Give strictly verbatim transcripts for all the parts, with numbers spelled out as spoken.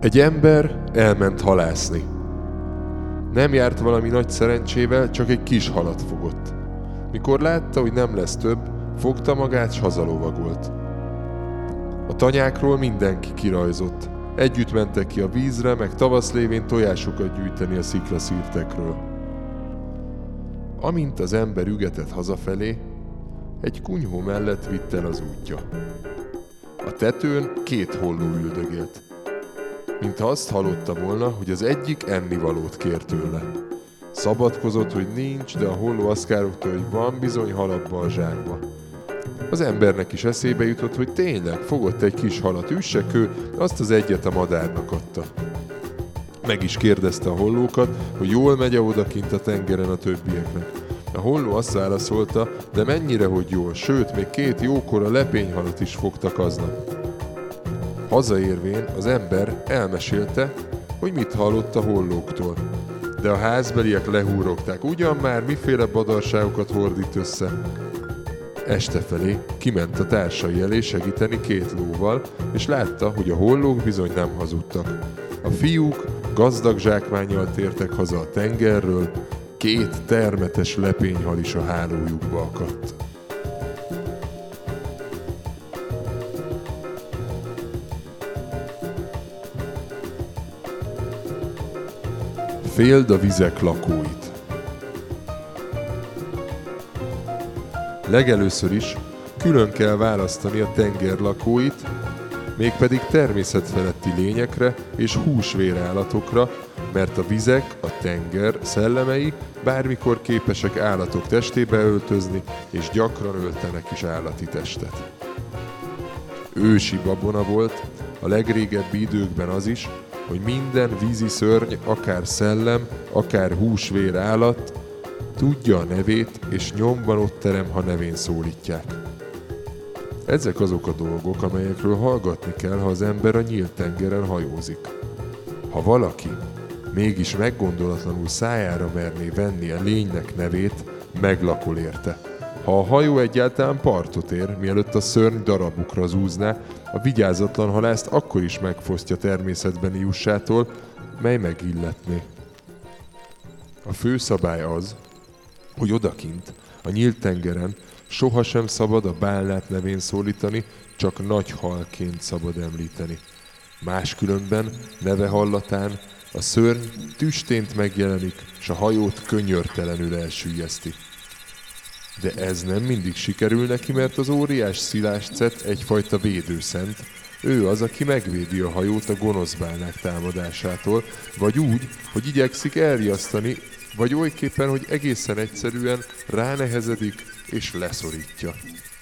Egy ember elment halászni. Nem járt valami nagy szerencsével, csak egy kis halat fogott. Mikor látta, hogy nem lesz több, fogta magát, s hazalovagolt. A tanyákról mindenki kirajzott. Együtt mentek ki a vízre, meg tavasz lévén tojásokat gyűjteni a sziklaszírtekről. Amint az ember ügetett hazafelé, egy kunyhó mellett vitt el az útja. A tetőn két holló üldögélt. Mintha azt hallotta volna, hogy az egyik ennivalót kér tőle. Szabadkozott, hogy nincs, de a holló azt károgta, hogy van bizony hal abba a zsákba. Az embernek is eszébe jutott, hogy tényleg fogott egy kis halat, üssek ő, azt az egyet a madárnak adta. Meg is kérdezte a hollókat, hogy jól megy-e odakint a tengeren a többieknek. A holló azt válaszolta, de mennyire, hogy jól, sőt, még két jókora lepényhalat is fogtak aznap. Hazaérvén az ember elmesélte, hogy mit hallott a hollóktól. De a házbeliek lehúrogták, ugyan már miféle badarságokat hordít össze. Este felé kiment a társai elé segíteni két lóval, és látta, hogy a hollók bizony nem hazudtak. A fiúk gazdag zsákmánnyal tértek haza a tengerről, két termetes lepényhal is a hálójukba akadt. Féld a vizek lakóit. Legelőször is külön kell választani a tenger lakóit, mégpedig természetfeletti lényekre és húsvérállatokra, mert a vizek, a tenger szellemei bármikor képesek állatok testébe öltözni, és gyakran öltenek is állati testet. Ősi babona volt a legrégebbi időkben az is, hogy minden vízi szörny, akár szellem, akár húsvér állat tudja a nevét, és nyomban ott terem, ha nevén szólítják. Ezek azok a dolgok, amelyekről hallgatni kell, ha az ember a nyílt tengeren hajózik. Ha valaki mégis meggondolatlanul szájára merné venni a lénynek nevét, meglakol érte. Ha a hajó egyáltalán partot ér, mielőtt a szörny darabukra zúzná, a vigyázatlan halászt akkor is megfosztja természetbeni jussától, mely megilletné. A fő szabály az, hogy odakint, a nyílt tengeren sohasem szabad a bálnát nevén szólítani, csak nagy halként szabad említeni. Máskülönben neve hallatán a szörny tüstént megjelenik, s a hajót könyörtelenül elsüllyeszti. De ez nem mindig sikerül neki, mert az óriás szilászcet egyfajta védőszent. Ő az, aki megvédi a hajót a gonosz bálnák támadásától, vagy úgy, hogy igyekszik elriasztani, vagy olyképpen, hogy egészen egyszerűen ránehezedik és leszorítja.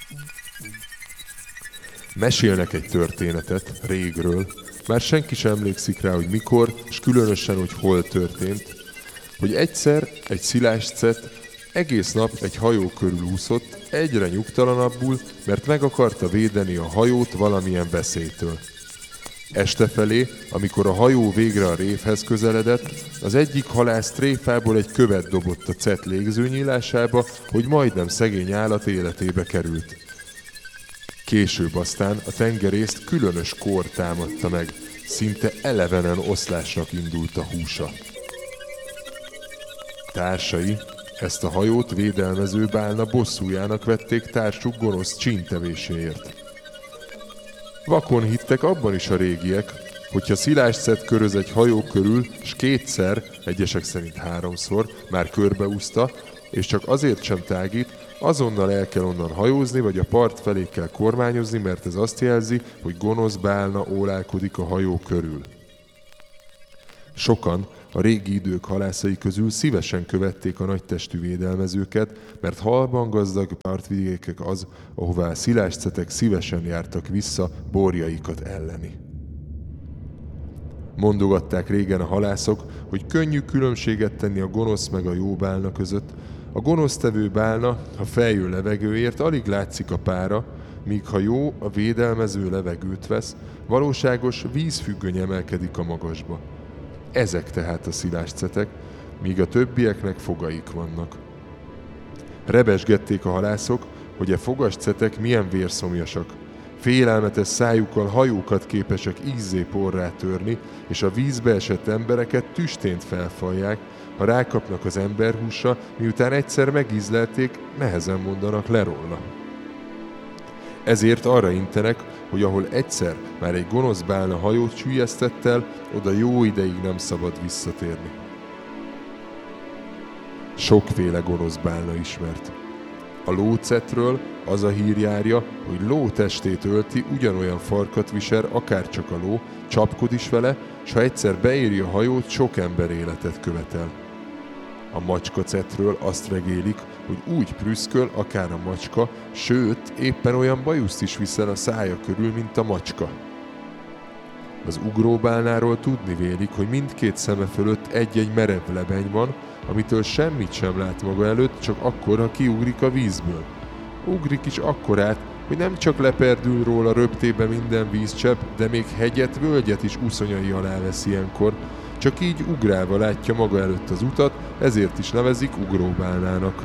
Mesélnek egy történetet régről, már senki sem emlékszik rá, hogy mikor, és különösen, hogy hol történt, hogy egyszer egy szilászcet egész nap egy hajó körül úszott, egyre nyugtalanabbul, mert meg akarta védeni a hajót valamilyen veszélytől. Este felé, amikor a hajó végre a révhez közeledett, az egyik halász tréfából egy követ dobott a cet légzőnyílásába, hogy majdnem szegény állat életébe került. Később aztán a tengerészt különös kór támadta meg, szinte elevenen oszlásnak indult a húsa. Társai ezt a hajót védelmező bálna bosszújának vették társuk gonosz csíntevéséért. Vakon hittek abban is a régiek, hogyha szilászcet köröz egy hajó körül, s kétszer, egyesek szerint háromszor már körbeúszta, és csak azért sem tágít, azonnal el kell onnan hajózni, vagy a part felé kell kormányozni, mert ez azt jelzi, hogy gonosz bálna ólálkodik a hajó körül. Sokan a régi idők halászai közül szívesen követték a nagytestű védelmezőket, mert halban gazdag partvidékek az, ahová a szilászcetek szívesen jártak vissza borjaikat elleni. Mondogatták régen a halászok, hogy könnyű különbséget tenni a gonosz meg a jó bálna között. A gonosztevő bálna, ha feljön levegőért, alig látszik a pára, míg ha jó, a védelmező levegőt vesz, valóságos vízfüggöny emelkedik a magasba. Ezek tehát a szilászcetek, míg a többieknek fogaik vannak. Rebesgették a halászok, hogy a fogascetek milyen vérszomjasak. Félelmetes szájukkal hajókat képesek ízzé porrá törni, és a vízbe esett embereket tüstént felfalják, ha rákapnak az emberhúsra, miután egyszer megízlelték, nehezen mondanak le róla. Ezért arra intenek, hogy ahol egyszer már egy gonosz bálna hajót süllyesztett el, oda jó ideig nem szabad visszatérni. Sokféle gonosz bálna ismert. A lócetről az a hír járja, hogy ló testét ölti, ugyanolyan farkat visel, akárcsak a ló, csapkod is vele, s ha egyszer beéri a hajót, sok ember életet követel. A macskacetről azt regélik, hogy úgy prüszköl, akár a macska, sőt, éppen olyan bajuszt is viszel a szája körül, mint a macska. Az ugróbálnáról tudni vélik, hogy mindkét szeme fölött egy-egy merev lebeny van, amitől semmit sem lát maga előtt, csak akkor, ha kiugrik a vízből. Ugrik is akkorát, hogy nem csak leperdül róla röptébe minden vízcsepp, de még hegyet, völgyet is uszonyai alá vesz ilyenkor, csak így ugrálva látja maga előtt az utat, ezért is nevezik ugróbálnának.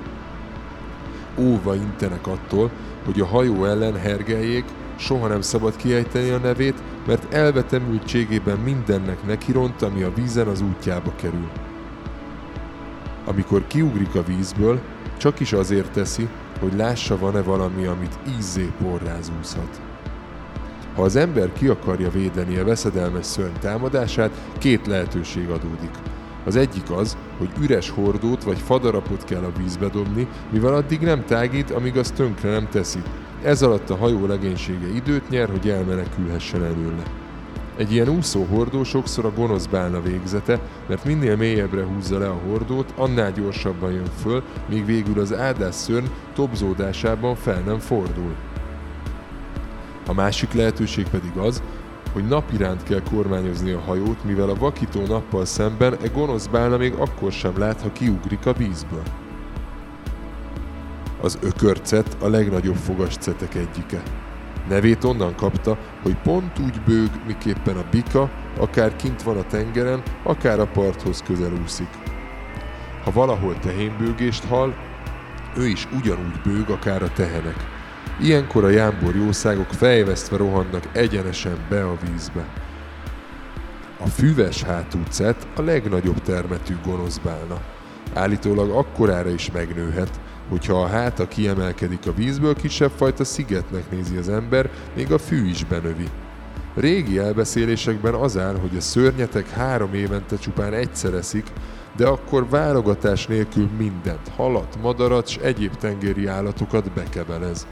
Óva intenek attól, hogy a hajó ellen hergeljék, soha nem szabad kiejteni a nevét, mert elvetemültségében mindennek nekiront, ami a vízen az útjába kerül. Amikor kiugrik a vízből, csak is azért teszi, hogy lássa, van-e valami, amit ízzé porrázúzhat. Ha az ember ki akarja védeni a veszedelmes szörny támadását, két lehetőség adódik. Az egyik az, hogy üres hordót vagy fadarabot kell a vízbe dobni, mivel addig nem tágít, amíg azt tönkre nem teszi. Ez alatt a hajó legénysége időt nyer, hogy elmenekülhessen előle. Egy ilyen úszó hordó sokszor a gonosz bálna végzete, mert minél mélyebbre húzza le a hordót, annál gyorsabban jön föl, míg végül az áldás szörny tobzódásában fel nem fordul. A másik lehetőség pedig az, hogy napiránt kell kormányozni a hajót, mivel a vakító nappal szemben e gonosz bálna még akkor sem lát, ha kiugrik a vízből. Az ökörcet a legnagyobb fogascetek egyike. Nevét onnan kapta, hogy pont úgy bőg, miképpen a bika, akár kint van a tengeren, akár a parthoz közel úszik. Ha valahol tehénbőgést hall, ő is ugyanúgy bőg, akár a tehenek. Ilyenkor a jámbor jószágok fejvesztve rohannak egyenesen be a vízbe. A füves hátú cet a legnagyobb termetű gonosz bálna. Állítólag akkorára is megnőhet, hogyha a háta kiemelkedik a vízből, kisebb fajta szigetnek nézi az ember, még a fű is benövi. Régi elbeszélésekben az áll, hogy a szörnyetek három évente csupán egyszer eszik, de akkor válogatás nélkül mindent, halat, madarat s egyéb tengeri állatokat bekebelez.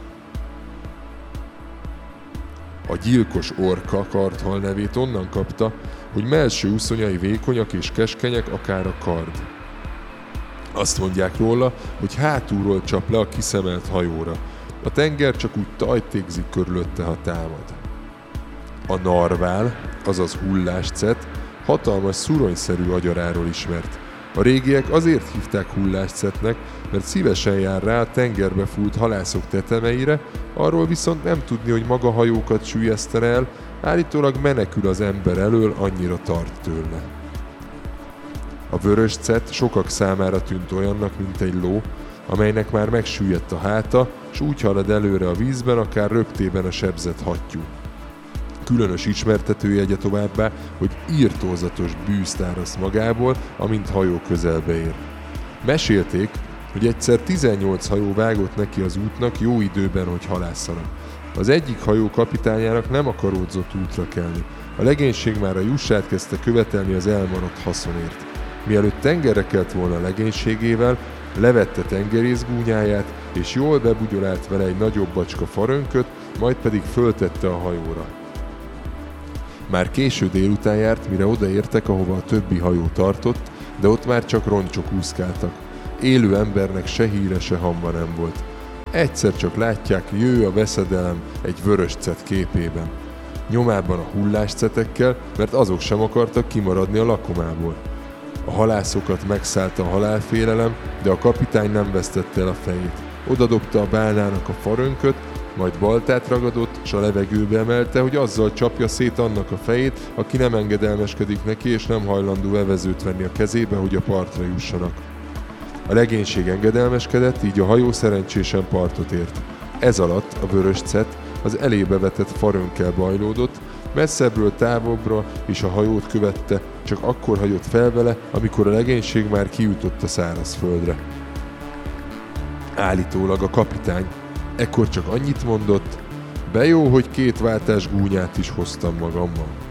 A gyilkos orka karthal nevét onnan kapta, hogy mellső úszonyai vékonyak és keskenyek, akár a kard. Azt mondják róla, hogy hátulról csap le a kiszemelt hajóra. A tenger csak úgy tajtékzik körülötte, ha támad. A narvál, azaz hulláscet, hatalmas szuronyszerű agyaráról ismert. A régiek azért hívták hulláscetnek, mert szívesen jár rá a tengerbe fúlt halászok tetemeire, arról viszont nem tudni, hogy maga hajókat süllyeszten el, állítólag menekül az ember elől, annyira tart tőle. A vörös cet sokak számára tűnt olyannak, mint egy ló, amelynek már megsüllyedt a háta, s úgy halad előre a vízben, akár röptében a sebzett hattyú. Különös ismertetőjegye továbbá, hogy írtózatos bűzt áraszt magából, amint hajó közelbe ér. Mesélték, hogy egyszer tizennyolc hajó vágott neki az útnak jó időben, hogy halászanak. Az egyik hajó kapitányának nem akaródzott útra kelni. A legénység már a jussát kezdte követelni az elmaradt haszonért. Mielőtt tengerre kelt volna a legénységével, levette tengerészgúnyáját, és jól bebugyolált vele egy nagyobb bacska farönköt, majd pedig föltette a hajóra. Már késő délután járt, mire odaértek, ahova a többi hajó tartott, de ott már csak roncsok úszkáltak. Élő embernek se híre, se hamba nem volt. Egyszer csak látják, jő a veszedelem egy vörös cet képében. Nyomában a hulláscetekkel, mert azok sem akartak kimaradni a lakomából. A halászokat megszállta a halálfélelem, de a kapitány nem vesztette el a fejét. Odadobta a bálnának a farönköt, majd baltát ragadott, s a levegőbe emelte, hogy azzal csapja szét annak a fejét, aki nem engedelmeskedik neki, és nem hajlandó evezőt venni a kezébe, hogy a partra jussanak. A legénység engedelmeskedett, így a hajó szerencsésen partot ért. Ez alatt a vörös cet az elébe vetett farönkkel bajlódott, messzebbről távolabbra és a hajót követte, csak akkor hagyott fel vele, amikor a legénység már kijutott a szárazföldre. Állítólag a kapitány ekkor csak annyit mondott: be jó, hogy két váltás gúnyát is hoztam magammal.